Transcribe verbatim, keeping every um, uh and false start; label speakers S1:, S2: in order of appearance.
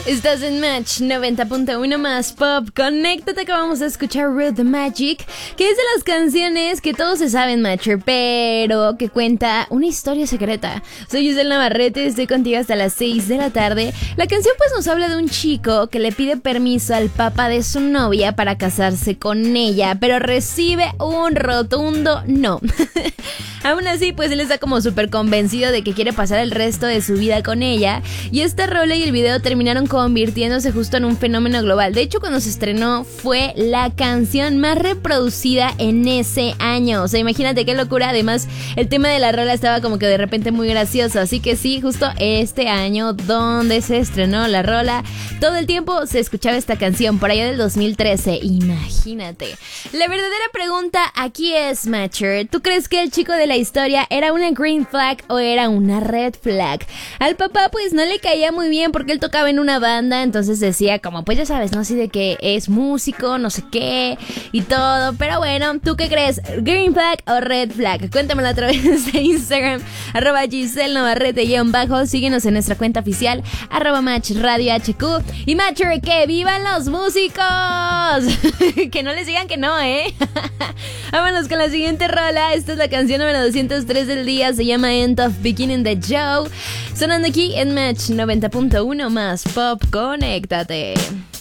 S1: Estás en Match noventa punto uno más Pop. Conéctate, que vamos a escuchar Real the Magic, que es de las canciones que todos se saben, Matcher, pero que cuenta una historia secreta. Soy Giselle Navarrete, estoy contigo hasta las seis de la tarde. La canción pues nos habla de un chico que le pide permiso al papá de su novia para casarse con ella, pero recibe un rotundo no. Aún así, pues él está como súper convencido de que quiere pasar el resto de su vida con ella, y esta rola y el video terminaron convirtiéndose justo en un fenómeno global. De hecho, cuando se estrenó fue la canción más reproducida en ese año. O sea, imagínate qué locura. Además, el tema de la rola estaba como que de repente muy gracioso. Así que sí, justo este año donde se estrenó la rola, todo el tiempo se escuchaba esta canción, por allá del dos mil trece. Imagínate. La verdadera pregunta aquí es, Matcher, ¿tú crees que el chico de la historia era una green flag o era una red flag? Al papá pues no le caía muy bien porque él tocaba en una banda, entonces decía como, pues ya sabes, ¿no? Así de que es músico, no sé qué y todo. Pero bueno, ¿tú qué crees? ¿Green flag o red flag? Cuéntamelo a través de Instagram, arroba Giselle Navarrete guión bajo. Síguenos en nuestra cuenta oficial, arroba Match Radio H Q. Y Matcher, ¡que vivan los músicos! Que no les digan que no, ¿eh? Vámonos con la siguiente rola. Esta es la canción número doscientos tres del día, se llama End of Beginning de Joe, sonando aquí en Match noventa punto uno más Pop. Conéctate.